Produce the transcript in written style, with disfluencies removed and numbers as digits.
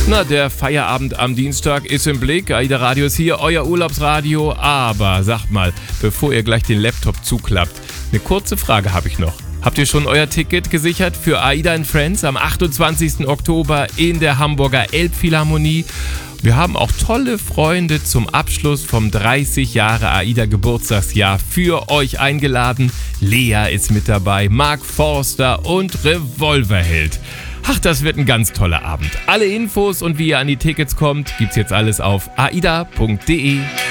Na, der Feierabend am Dienstag ist im Blick. AIDA Radio ist hier, euer Urlaubsradio. Aber sagt mal, bevor ihr gleich den Laptop zuklappt, eine kurze Frage habe ich noch. Habt ihr schon euer Ticket gesichert für AIDA & Friends am 28. Oktober in der Hamburger Elbphilharmonie? Wir haben auch tolle Freunde zum Abschluss vom 30 Jahre AIDA Geburtstagsjahr für euch eingeladen. Lea ist mit dabei, Mark Forster und Revolverheld. Ach, das wird ein ganz toller Abend. Alle Infos und wie ihr an die Tickets kommt, gibt's jetzt alles auf aida.de.